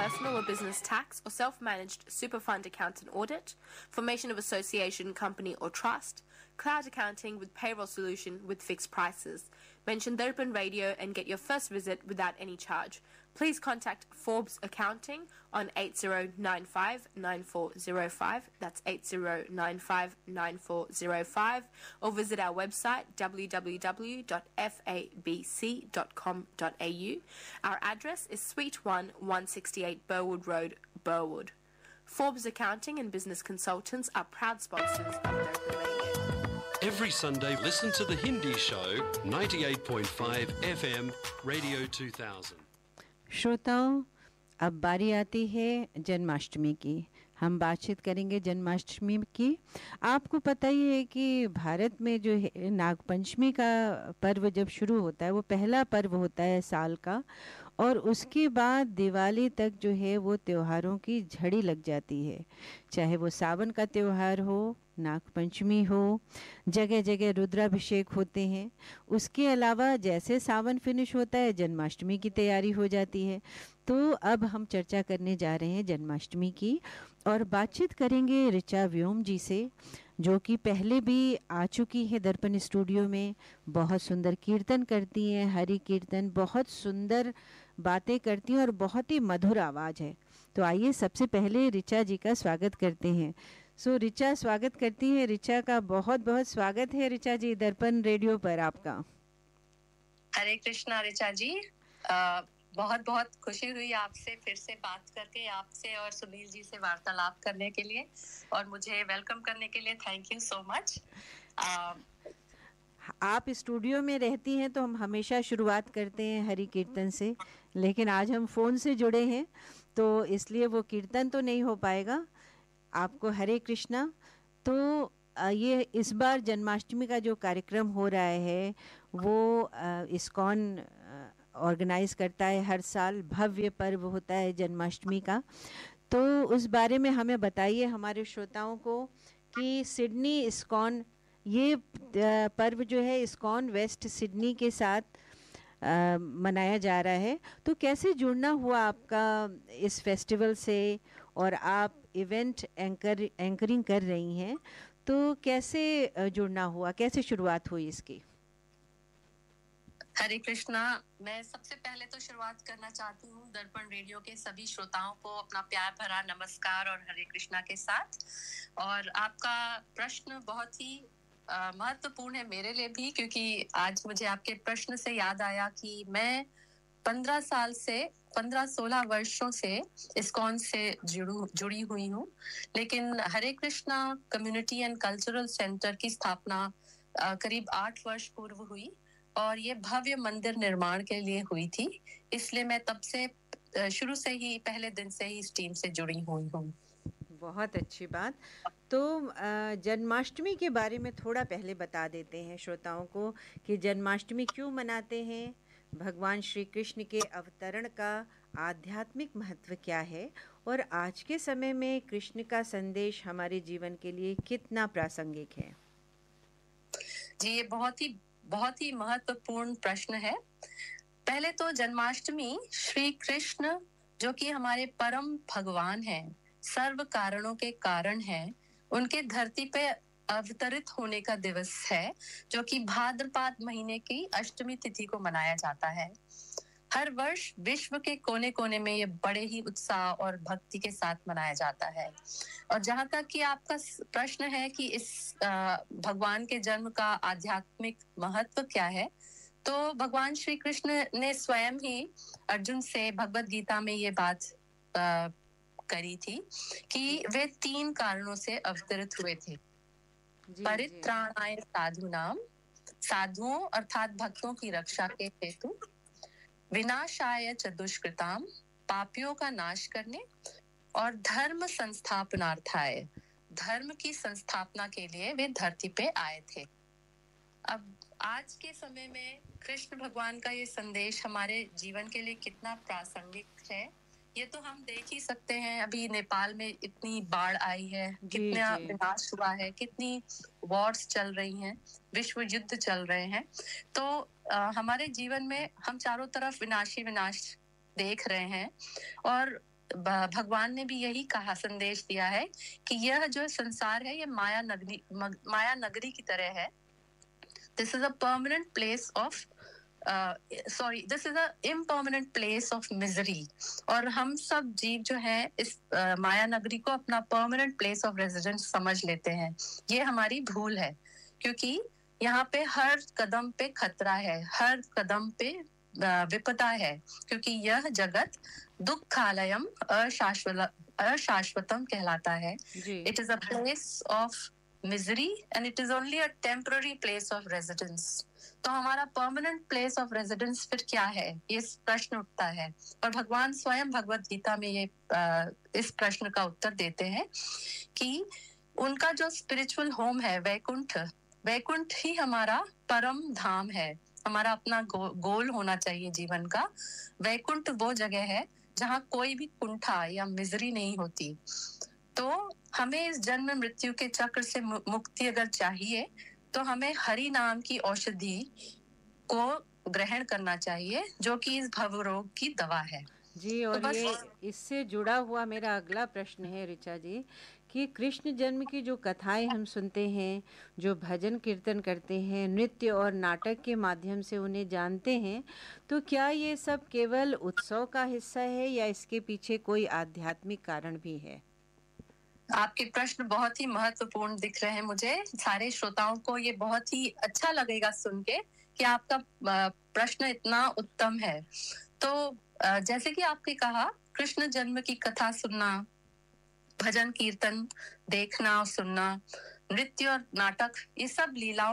personal or business tax or self-managed super fund account and audit, formation of association, company or trust, cloud accounting with payroll solution with fixed prices. Mention Darpan Radio and get your first visit without any charge. Please contact Forbes Accounting on 8095-9405, that's 8095-9405, or visit our website www.fabc.com.au. Our address is Suite 1, 168 Burwood Road, Burwood. Forbes Accounting and Business Consultants are proud sponsors of Darpan Radio. Every Sunday, listen to the Hindi show, 98.5 FM, Radio 2000. श्रोताओं, अब बारी आती है जन्माष्टमी की। हम बातचीत करेंगे जन्माष्टमी की। आपको पता ही है कि भारत में जो है नागपंचमी का पर्व जब शुरू होता है, वो पहला पर्व होता है साल का, और उसके बाद दिवाली तक जो है वो त्योहारों की झड़ी लग जाती है। चाहे वो सावन का त्यौहार हो, नागपंचमी हो, जगह जगह रुद्राभिषेक होते हैं। उसके अलावा जैसे सावन फिनिश होता है, जन्माष्टमी की तैयारी हो जाती है। तो अब हम चर्चा करने जा रहे हैं जन्माष्टमी की, और बातचीत करेंगे ऋचा व्योम जी से, जो कि पहले भी आ चुकी है दर्पण स्टूडियो में। बहुत सुंदर कीर्तन करती हैं, हरि कीर्तन, बहुत सुंदर बातें करती हैं और बहुत ही मधुर आवाज़ है। तो आइए सबसे पहले ऋचा जी का स्वागत करते हैं। ऋचा स्वागत करती है। ऋचा का बहुत बहुत स्वागत है ऋचा जी दर्पण रेडियो पर आपका। हरे कृष्णा ऋचा जी, बहुत बहुत खुशी हुई आपसे फिर से बात करके, आपसे और सुनील जी से वार्तालाप करने के लिए और मुझे वेलकम करने के लिए थैंक यू सो मच। आप स्टूडियो में रहती हैं तो हम हमेशा शुरुआत करते हैं हरि कीर्तन से, लेकिन आज हम फ़ोन से जुड़े हैं तो इसलिए वो कीर्तन तो नहीं हो पाएगा। आपको हरे कृष्णा। तो ये इस बार जन्माष्टमी का जो कार्यक्रम हो रहा है वो इस्कॉन ऑर्गेनाइज करता है हर साल। भव्य पर्व होता है जन्माष्टमी का। तो उस बारे में हमें बताइए हमारे श्रोताओं को कि सिडनी इस्कॉन, ये पर्व जो है इस्कॉन वेस्ट सिडनी के साथ मनाया जा रहा है। तो कैसे जुड़ना हुआ आपका इस फेस्टिवल से, और आप इवेंट एंकरिंग कर रही हैं, तो कैसे जुड़ना हुआ, कैसे शुरुआत हुई इसकी? हरे कृष्णा। मैं सबसे पहले तो शुरुआत करना चाहती हूँ दर्पण रेडियो के सभी श्रोताओं को अपना प्यार भरा नमस्कार और हरे कृष्णा के साथ। और आपका प्रश्न बहुत ही महत्वपूर्ण है मेरे लिए भी, क्योंकि आज मुझे आपके प्रश्न से याद आया कि मैं 15-16 वर्षों से इस्कॉन से जुड़ी हुई हूँ। लेकिन हरे Krishna community and cultural centre की स्थापना करीब 8 वर्ष पूर्व हुई और ये भव्य मंदिर निर्माण के लिए हुई थी। इसलिए मैं तब से शुरू से ही, पहले दिन से ही इस टीम से जुड़ी हुई हूँ। बहुत अच्छी बात। तो जन्माष्टमी के बारे में थोड़ा पहले बता देते हैं श्रोताओं को कि जन्माष्टमी क्यों मनाते हैं, भगवान श्री कृष्ण के अवतरण का आध्यात्मिक महत्व क्या है, और आज के समय में कृष्ण का संदेश हमारे जीवन के लिए कितना प्रासंगिक है। जी, ये बहुत ही महत्वपूर्ण प्रश्न है। पहले तो जन्माष्टमी श्री कृष्ण, जो कि हमारे परम भगवान हैं, सर्व कारणों के कारण हैं, उनके धरती पे अवतरित होने का दिवस है, जो कि भाद्रपद महीने की अष्टमी तिथि को मनाया जाता है। हर वर्ष विश्व के कोने कोने में ये बड़े ही उत्साह और भक्ति के साथ मनाया जाता है। और जहाँ तक कि आपका प्रश्न है कि इस भगवान के जन्म का आध्यात्मिक महत्व क्या है, तो भगवान श्री कृष्ण ने स्वयं ही अर्जुन से भगवत गीता में ये बात करी थी कि वे 3 कारणों से अवतरित हुए थे। परित्राणाय साधूनाम, साधुओं अर्थात भक्तों की रक्षा के हेतु, विनाशाय च दुष्कृताम, पापियों का नाश करने, और धर्म संस्थापनार्थाय, धर्म की संस्थापना के लिए वे धरती पे आए थे। अब आज के समय में कृष्ण भगवान का ये संदेश हमारे जीवन के लिए कितना प्रासंगिक है, ये तो हम देख ही सकते हैं। अभी नेपाल में इतनी बाढ़ आई है, कितना विनाश हुआ है, कितनी वॉर्स चल रही हैं, विश्व युद्ध चल रहे हैं। तो हमारे जीवन में हम चारों तरफ विनाश देख रहे हैं, और भगवान ने भी यही कहा, संदेश दिया है कि यह जो संसार है ये माया नगरी की तरह है. This is a permanent place of this is a impermanent place of misery. और हम सब जीव जो है इस माया नगरी को अपना परमानेंट प्लेस ऑफ रेजिडेंस समझ लेते हैं. ये हमारी भूल है, क्योंकि यहाँ पे हर कदम पे खतरा है, हर कदम पे विपदा है, क्योंकि यह जगत दुखालयम अशाश्वतम कहलाता है. It is a place of misery and it is only a temporary place of residence. तो हमारा परमानेंट प्लेस ऑफ रेजिडेंस फिर क्या है, ये प्रश्न उठता है. और भगवान स्वयं भगवत गीता में ये इस प्रश्न का उत्तर देते हैं कि उनका जो स्पिरिचुअल होम है वैकुंठ ही हमारा परम धाम है. हमारा अपना गोल होना चाहिए जीवन का. वैकुंठ वो जगह है जहाँ कोई भी कुंठा या मिजरी नहीं होती. तो हमें इस जन्म मृत्यु के चक्र से मुक्ति अगर चाहिए तो हमें हरि नाम की औषधि को ग्रहण करना चाहिए, जो कि इस भव रोग की दवा है. जी, और तो ये इससे जुड़ा हुआ मेरा अगला प्रश्न है ऋचा जी कि कृष्ण जन्म की जो कथाएं हम सुनते हैं, जो भजन कीर्तन करते हैं, नृत्य और नाटक के माध्यम से उन्हें जानते हैं, तो क्या ये सब केवल उत्सव का हिस्सा है या इसके पीछे कोई आध्यात्मिक कारण भी है? आपके प्रश्न बहुत ही महत्वपूर्ण दिख रहे हैं मुझे. सारे श्रोताओं को ये बहुत ही अच्छा लगेगा सुन के कि आपका प्रश्न इतना उत्तम है. तो जैसे कि आपने कहा, कृष्ण जन्म की कथा सुनना, भजन कीर्तन देखना और सुनना, नृत्य और नाटक, ये सब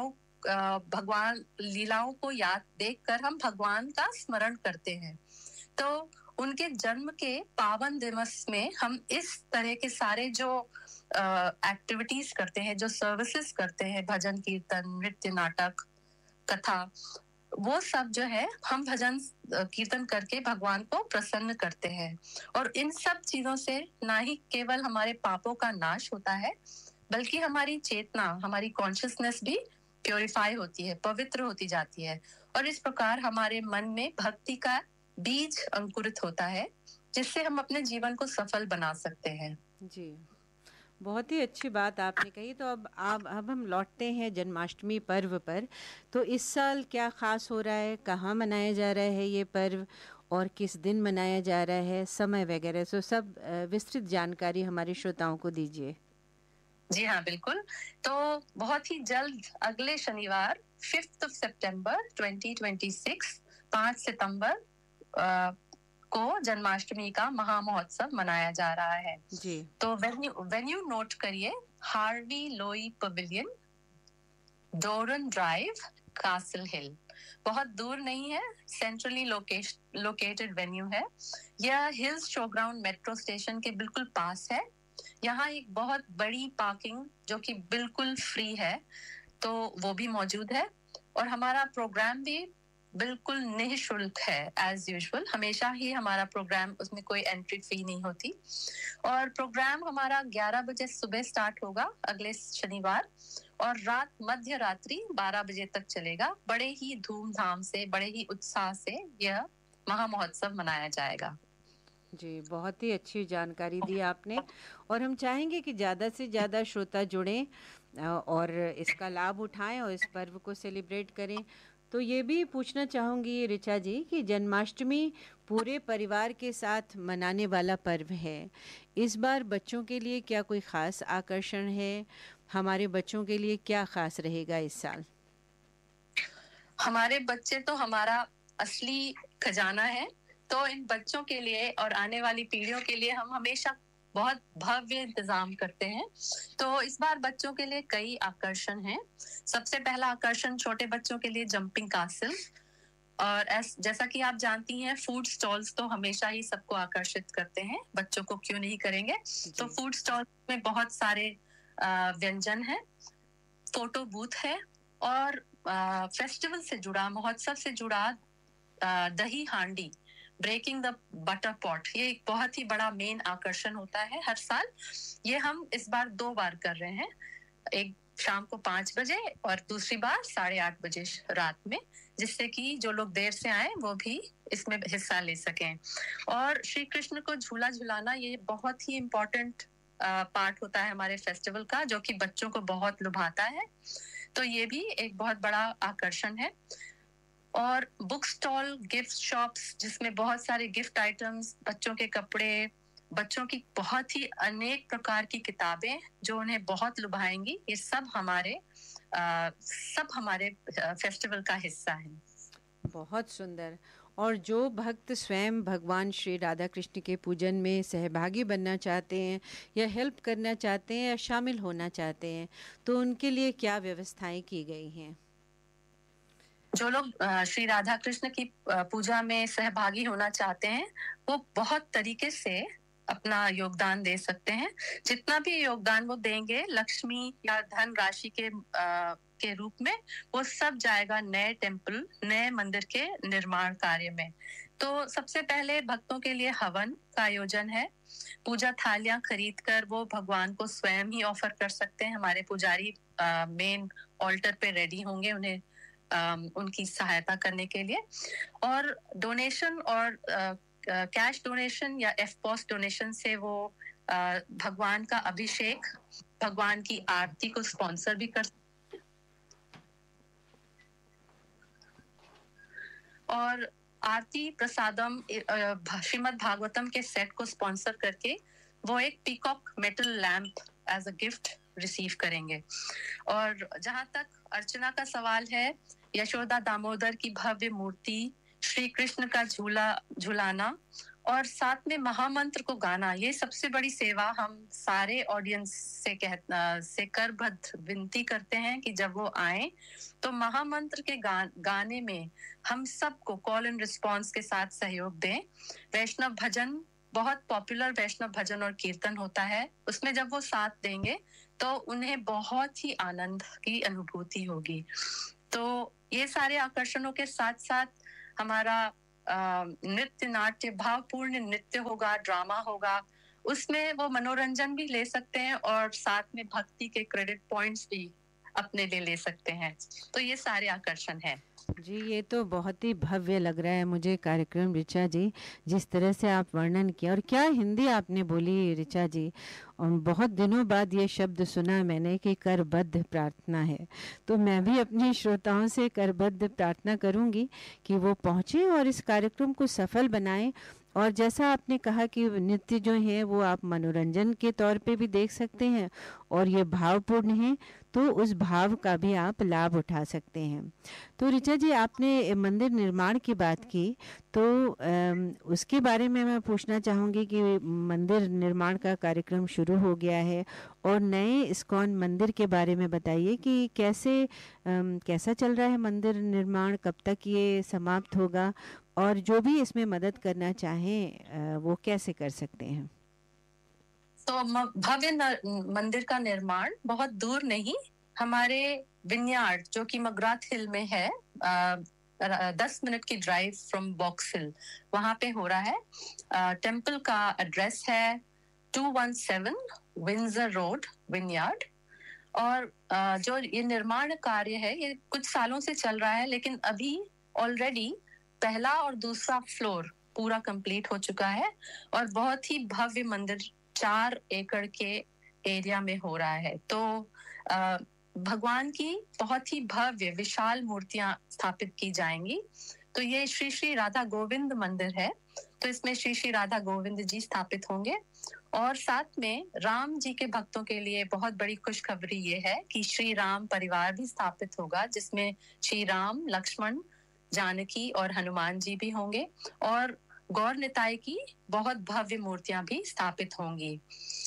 भगवान लीलाओं को याद देखकर हम भगवान का स्मरण करते हैं. तो उनके जन्म के पावन दिवस में हम इस तरह के सारे जो एक्टिविटीज करते हैं, जो सर्विसेज करते हैं, भजन कीर्तन, नृत्य नाटक, कथा, वो सब जो है हम भजन कीर्तन करके भगवान को प्रसन्न करते हैं. और इन सब चीजों से ना ही केवल हमारे पापों का नाश होता है, बल्कि हमारी चेतना, हमारी कॉन्शियसनेस भी प्योरीफाई होती है, पवित्र होती जाती है. और इस प्रकार हमारे मन में भक्ति का बीज अंकुरित होता है, जिससे हम अपने जीवन को सफल बना सकते हैं. जी, बहुत ही अच्छी बात आपने कही. तो अब हम लौटते हैं जन्माष्टमी पर्व पर. तो इस साल क्या खास हो रहा है, कहाँ मनाया जा रहा है ये पर्व और किस दिन मनाया जा रहा है, समय वगैरह, सो सब विस्तृत जानकारी हमारे श्रोताओं को दीजिए. जी हाँ, बिल्कुल. तो बहुत ही जल्द अगले शनिवार 5 सितंबर 2026 5 सितंबर को जन्माष्टमी का महामहोत्सव मनाया जा रहा है. जी. तो वेन्यू नोट करिए, हार्वी लोई पवेलियन, डोरन ड्राइव, कासल हिल. बहुत दूर नहीं है, सेंट्रली लोकेटेड वेन्यू है. यह हिल्स शोग्राउंड मेट्रो स्टेशन के बिल्कुल पास है. यहाँ एक बहुत बड़ी पार्किंग जो कि बिल्कुल फ्री है, तो वो भी मौजूद है. और हमारा प्रोग्राम भी बिल्कुल निःशुल्क है. एज यूजुअल हमेशा ही हमारा प्रोग्राम, उसमें कोई एंट्री फी नहीं होती. और प्रोग्राम हमारा 11 बजे सुबह स्टार्ट होगा अगले शनिवार, और मध्य रात्रि 12 बजे तक चलेगा. बड़े ही धूमधाम से, बड़े ही उत्साह से यह महामहोत्सव मनाया जाएगा. जी, बहुत ही अच्छी जानकारी दी आपने. और हम चाहेंगे कि ज़्यादा से ज़्यादा श्रोता जुड़ें और इसका लाभ उठाएं और इस पर्व को सेलिब्रेट करें. तो ये भी पूछना चाहूँगी ऋचा जी कि जन्माष्टमी पूरे परिवार के साथ मनाने वाला पर्व है. इस बार बच्चों के लिए क्या कोई ख़ास आकर्षण है? हमारे बच्चों के लिए क्या ख़ास रहेगा इस साल? हमारे बच्चे तो हमारा असली खजाना है. तो इन बच्चों के लिए और आने वाली पीढ़ियों के लिए हम हमेशा बहुत भव्य इंतजाम करते हैं. तो इस बार बच्चों के लिए कई आकर्षण हैं. सबसे पहला आकर्षण छोटे बच्चों के लिए जंपिंग कासल. और जैसा कि आप जानती हैं, फूड स्टॉल्स तो हमेशा ही सबको आकर्षित करते हैं, बच्चों को क्यों नहीं करेंगे. तो फूड स्टॉल में बहुत सारे व्यंजन हैं, फोटो बूथ है, और फेस्टिवल से जुड़ा, महोत्सव से जुड़ा दही हांडी, ब्रेकिंग द बटर पॉट, ये एक बहुत ही बड़ा मेन आकर्षण होता है हर साल. ये हम इस बार 2 बार कर रहे हैं. एक शाम को 5 बजे और दूसरी बार 8:30 बजे रात में, जिससे कि जो लोग देर से आए वो भी इसमें हिस्सा ले सकें। और श्री कृष्ण को झूला झुलाना ये बहुत ही इम्पोर्टेंट पार्ट होता है हमारे फेस्टिवल का, जो कि बच्चों को बहुत लुभाता है। तो ये भी एक बहुत बड़ा आकर्षण है। और बुक स्टॉल, गिफ्ट शॉप्स जिसमें बहुत सारे गिफ्ट आइटम्स, बच्चों के कपड़े, बच्चों की बहुत ही अनेक प्रकार की किताबें जो उन्हें बहुत लुभाएंगी, ये सब हमारे फेस्टिवल का हिस्सा है। बहुत सुंदर। और जो भक्त स्वयं भगवान श्री राधा कृष्ण के पूजन में सहभागी बनना चाहते हैं या हेल्प करना चाहते हैं या शामिल होना चाहते हैं, तो उनके लिए क्या व्यवस्थाएं की गई हैं? जो लोग श्री राधा कृष्ण की पूजा में सहभागी होना चाहते हैं वो बहुत तरीके से अपना योगदान दे सकते हैं। जितना भी योगदान वो देंगे लक्ष्मी या धन राशि के रूप में, वो सब जाएगा नए टेम्पल, नए मंदिर के निर्माण कार्य में। तो सबसे पहले भक्तों के लिए हवन का आयोजन है। पूजा थालियां खरीद कर वो भगवान को स्वयं ही ऑफर कर सकते हैं। हमारे पुजारी मेन ऑल्टर पे रेडी होंगे उन्हें उनकी सहायता करने के लिए। और डोनेशन और कैश डोनेशन या एफपॉस डोनेशन से वो भगवान का अभिषेक, भगवान की आरती को स्पॉन्सर भी कर, और आरती प्रसादम श्रीमद् भागवतम के सेट को स्पॉन्सर करके वो एक peacock metal lamp as a gift receive करेंगे। और जहां तक अर्चना का सवाल है, यशोदा दामोदर की भव्य मूर्ति, श्री कृष्ण का झूलाना और साथ में महामंत्र को गाना, ये सबसे बड़ी सेवा हम सारे ऑडियंस से करबद्ध विनती करते हैं कि जब वो आए तो महामंत्र के गाने में हम सबको कॉल एंड रिस्पॉन्स के साथ सहयोग दें। वैष्णव भजन, बहुत पॉपुलर वैष्णव भजन और कीर्तन होता है, उसमें जब वो साथ देंगे तो उन्हें बहुत ही आनंद की अनुभूति होगी। तो ये सारे आकर्षणों के साथ साथ हमारा नृत्य, नाट्य, भावपूर्ण नृत्य होगा, ड्रामा होगा, उसमें वो मनोरंजन भी ले सकते हैं और साथ में भक्ति के क्रेडिट पॉइंट्स भी अपने लिए ले सकते हैं। तो ये सारे आकर्षण हैं। जी, ये तो बहुत ही भव्य लग रहा है मुझे कार्यक्रम ऋचा जी, जिस तरह से आप वर्णन किया। और क्या हिंदी आपने बोली ऋचा जी, और बहुत दिनों बाद ये शब्द सुना मैंने कि करबद्ध प्रार्थना है। तो मैं भी अपने श्रोताओं से करबद्ध प्रार्थना करूंगी कि वो पहुँचे और इस कार्यक्रम को सफल बनाएं। और जैसा आपने कहा कि नृत्य जो है वो आप मनोरंजन के तौर पे भी देख सकते हैं और ये भावपूर्ण है, तो उस भाव का भी आप लाभ उठा सकते हैं। तो ऋचा जी, आपने मंदिर निर्माण की बात की, तो उसके बारे में मैं पूछना चाहूँगी कि मंदिर निर्माण का कार्यक्रम शुरू हो गया है और नए इस्कॉन मंदिर के बारे में बताइए कि कैसा चल रहा है मंदिर निर्माण, कब तक ये समाप्त होगा और जो भी इसमें मदद करना चाहें वो कैसे कर सकते हैं? तो भव्य मंदिर का निर्माण बहुत दूर नहीं, हमारे विनयार्ड जो कि मगराथ हिल में है, 10 मिनट की ड्राइव फ्रॉम बॉक्स हिल, वहां पे हो रहा है। टेम्पल का एड्रेस है 217 विंजर रोड, विनयार्ड। और जो ये निर्माण कार्य है ये कुछ सालों से चल रहा है, लेकिन अभी ऑलरेडी पहला और दूसरा फ्लोर पूरा कंप्लीट हो चुका है और बहुत ही भव्य मंदिर 4 एकड़ के एरिया में हो रहा है। तो भगवान की बहुत ही भव्य विशाल मूर्तियां स्थापित की जाएंगी। तो ये श्री श्री राधा गोविंद मंदिर है, तो इसमें श्री श्री राधा गोविंद जी स्थापित होंगे। और साथ में राम जी के भक्तों के लिए बहुत बड़ी खुशखबरी ये है कि श्री राम परिवार भी स्थापित होगा, जिसमें श्री राम, लक्ष्मण, जानकी और हनुमान जी भी होंगे और गौर निताई की बहुत भव्य मूर्तियां भी स्थापित होंगी।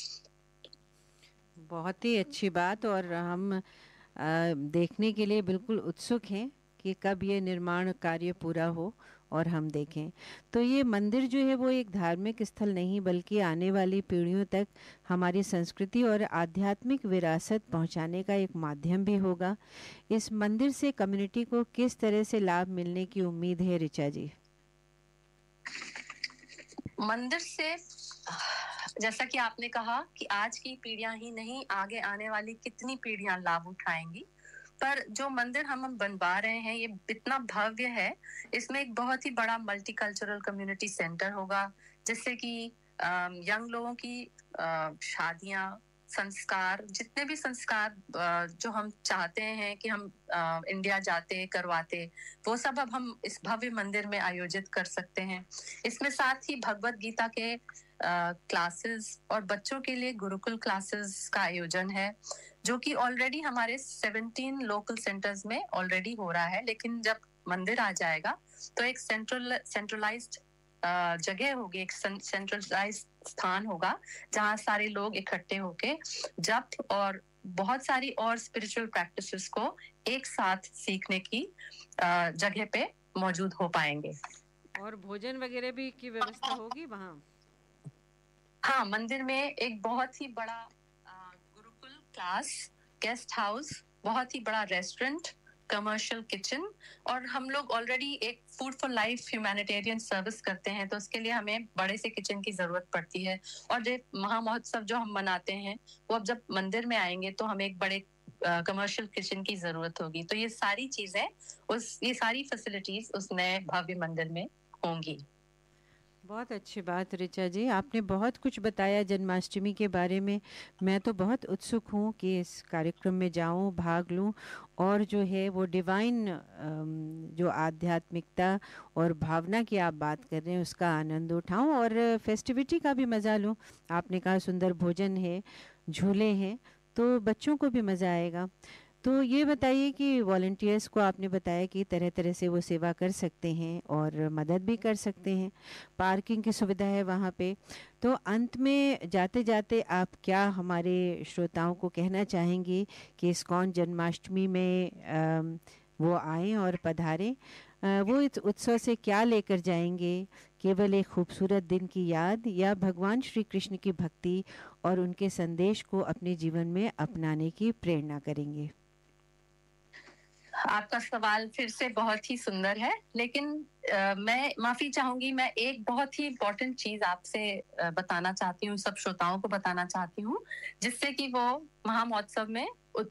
बहुत ही अच्छी बात, और हम देखने के लिए बिल्कुल उत्सुक हैं कि कब ये निर्माण कार्य पूरा हो और हम देखें। तो ये मंदिर जो है वो एक धार्मिक स्थल नहीं बल्कि आने वाली पीढ़ियों तक हमारी संस्कृति और आध्यात्मिक विरासत पहुंचाने का एक माध्यम भी होगा। इस मंदिर से कम्युनिटी को किस तरह से लाभ मिलने की उम्मीद है ऋचा जी? मंदिर से जैसा कि आपने कहा कि आज की पीढ़ियां ही नहीं, आगे आने वाली कितनी पीढ़ियां लाभ उठाएंगी। पर जो मंदिर हम बनवा रहे हैं ये इतना भव्य है, इसमें एक बहुत ही बड़ा मल्टीकल्चरल कम्युनिटी सेंटर होगा, जिससे कि यंग लोगों की शादियां, संस्कार, जितने भी संस्कार जो हम चाहते हैं कि हम इंडिया जाते करवाते, वो सब अब हम इस भव्य मंदिर में आयोजित कर सकते हैं। इसमें साथ ही भगवत गीता के क्लासेस और बच्चों के लिए गुरुकुल क्लासेस का आयोजन है, जो कि ऑलरेडी हमारे 17 लोकल सेंटर्स में ऑलरेडी हो रहा है। लेकिन जब मंदिर आ जाएगा तो एक सेंट्रलाइज्ड जगह होगी, एक सेंट्रलाइज्ड स्थान होगा जहाँ सारे लोग इकट्ठे होके जप और बहुत सारी और स्पिरिचुअल प्रैक्टिसेस को एक साथ सीखने की जगह पे मौजूद हो पाएंगे। और भोजन वगैरह भी की व्यवस्था होगी वहाँ? हाँ, मंदिर में एक बहुत ही बड़ा गुरुकुल क्लास, गेस्ट हाउस, बहुत ही बड़ा रेस्टोरेंट, कमर्शियल किचन, और हम लोग ऑलरेडी एक food for life humanitarian service करते हैं, तो उसके लिए हमें बड़े से किचन की जरूरत पड़ती है। और ये महामहोत्सव जो हम मनाते हैं वो अब जब मंदिर में आएंगे तो हमें एक बड़े कमर्शियल किचन की जरूरत होगी। तो ये सारी चीजें ये सारी फैसिलिटीज उस नए भव्य मंदिर में होंगी। बहुत अच्छी बात ऋचा जी, आपने बहुत कुछ बताया जन्माष्टमी के बारे में। मैं तो बहुत उत्सुक हूँ कि इस कार्यक्रम में जाऊँ, भाग लूँ और जो है वो डिवाइन जो आध्यात्मिकता और भावना की आप बात कर रहे हैं उसका आनंद उठाऊँ और फेस्टिविटी का भी मज़ा लूँ। आपने कहा सुंदर भोजन है, झूले हैं, तो बच्चों को भी मज़ा आएगा। तो ये बताइए कि वॉलंटियर्स को आपने बताया कि तरह तरह से वो सेवा कर सकते हैं और मदद भी कर सकते हैं, पार्किंग की सुविधा है वहाँ पे। तो अंत में जाते जाते आप क्या हमारे श्रोताओं को कहना चाहेंगी कि इस्कॉन जन्माष्टमी में वो आएँ और पधारें? वो इस उत्सव से क्या लेकर जाएंगे? केवल एक खूबसूरत दिन की याद या भगवान श्री कृष्ण की भक्ति और उनके संदेश को अपने जीवन में अपनाने की प्रेरणा करेंगे? आपका सवाल फिर से बहुत ही सुंदर है, लेकिन मैं माफी चाहूंगी, मैं एक बहुत ही इम्पोर्टेंट चीज आपसे बताना चाहती हूँ, सब श्रोताओं को बताना चाहती हूँ, जिससे कि वो महामहोत्सव में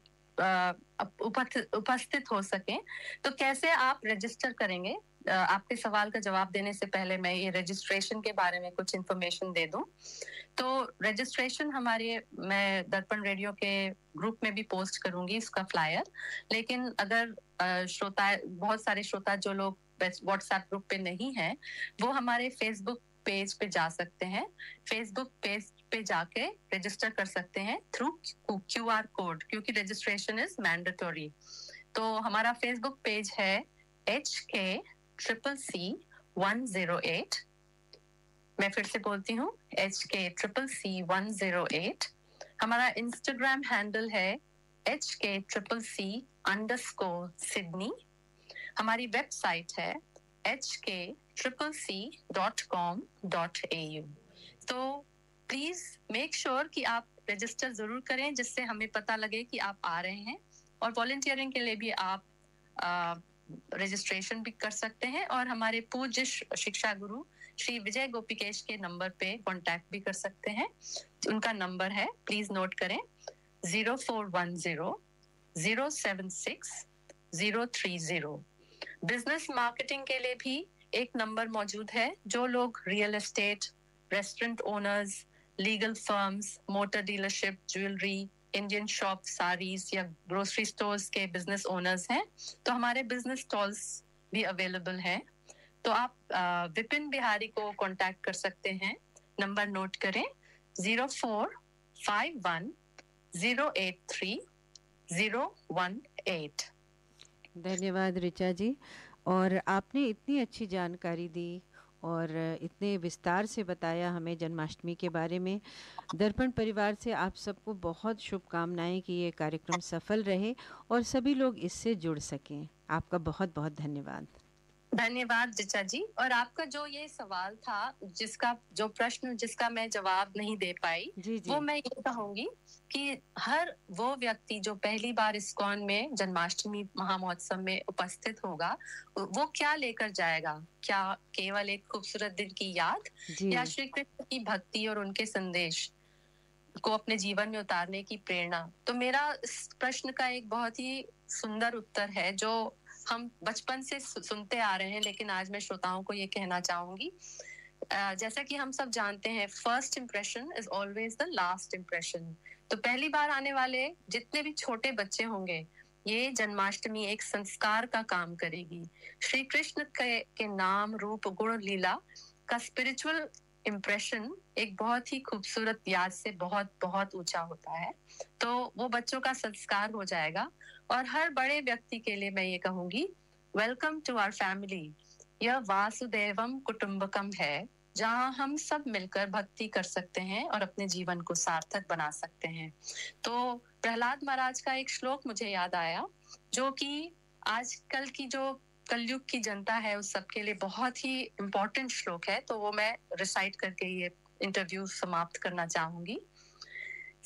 उपस्थित हो सके। तो कैसे आप रजिस्टर करेंगे? आपके सवाल का जवाब देने से पहले मैं ये रजिस्ट्रेशन के बारे में कुछ इन्फॉर्मेशन दे दूं। तो रजिस्ट्रेशन मैं दर्पण रेडियो के ग्रुप में भी पोस्ट करूंगी इसका फ्लायर, लेकिन अगर बहुत सारे श्रोता जो लोग व्हाट्सएप ग्रुप पे नहीं हैं, वो हमारे फेसबुक पेज पे जा सकते हैं। फेसबुक पेज पे जाके रजिस्टर कर सकते हैं थ्रू QR कोड, क्योंकि रजिस्ट्रेशन इज मैंडेटरी। तो हमारा फेसबुक पेज है HKCCC108। मैं फिर से बोलती हूँ, HKCCC108। हमारा इंस्टाग्राम हैंडल है HKCCC_Sydney। हमारी वेबसाइट है hkccc.com.au। तो प्लीज मेक श्योर कि आप रजिस्टर जरूर करें, जिससे हमें पता लगे कि आप आ रहे हैं। और वॉलंटियरिंग के लिए भी आप रजिस्ट्रेशन भी कर सकते हैं, और हमारे पूज्य शिक्षा गुरु श्री विजय गोपिकेश के नंबर पे कांटेक्ट भी कर सकते हैं। उनका नंबर है, प्लीज नोट करें, 0410-076-030। बिजनेस मार्केटिंग के लिए भी एक नंबर मौजूद है। जो लोग real estate, restaurant owners, legal firms, motor dealership, jewellery, Indian shop, saris या ग्रोसरी स्टोर्स के बिजनेस ओनर्स हैं, तो हमारे बिजनेस स्टॉल्स भी अवेलेबल हैं। तो आप विपिन बिहारी को कांटेक्ट कर सकते हैं। नंबर नोट करें, 0451-083-018। धन्यवाद ऋचा जी, और आपने इतनी अच्छी जानकारी दी और इतने विस्तार से बताया हमें जन्माष्टमी के बारे में। दर्पण परिवार से आप सबको बहुत शुभकामनाएं कि ये कार्यक्रम सफल रहे और सभी लोग इससे जुड़ सकें। आपका बहुत बहुत धन्यवाद। धन्यवाद जिचा जी। और आपका जो ये सवाल था, जो प्रश्न जिसका मैं जवाब नहीं दे पाई, जी जी वो मैं ये कहूंगी कि हर वो व्यक्ति जो पहली बार इस्कॉन में जन्माष्टमी महामहोत्सव में उपस्थित होगा, वो क्या लेकर जाएगा? क्या केवल एक खूबसूरत दिन की याद, जी या श्री कृष्ण की भक्ति और उनके संदेश को अपने जीवन में उतारने की प्रेरणा? तो मेरा इस प्रश्न का एक बहुत ही सुंदर उत्तर है जो हम बचपन से सुनते आ रहे हैं, लेकिन आज मैं श्रोताओं को ये कहना चाहूंगी, जैसा कि हम सब जानते हैं, first impression is always the last impression. तो पहली बार आने वाले जितने भी छोटे बच्चे होंगे, ये जन्माष्टमी एक संस्कार का काम करेगी। श्री कृष्ण के नाम, रूप, गुण, लीला का स्पिरिचुअल इम्प्रेशन एक बहुत ही खूबसूरत याद से बहुत बहुत ऊंचा होता है। तो वो बच्चों का संस्कार हो जाएगा। और हर बड़े व्यक्ति के लिए मैं ये कहूंगी, वेलकम टू आवर फैमिली। यह वासुदेवम कुटुंबकम है, जहाँ हम सब मिलकर भक्ति कर सकते हैं और अपने जीवन को सार्थक बना सकते हैं। तो प्रहलाद महाराज का एक श्लोक मुझे याद आया, जो कि आजकल की जो कलयुग की जनता है उस सबके लिए बहुत ही इम्पोर्टेंट श्लोक है। तो वो मैं रिसाइट करके ये इंटरव्यू समाप्त करना चाहूंगी।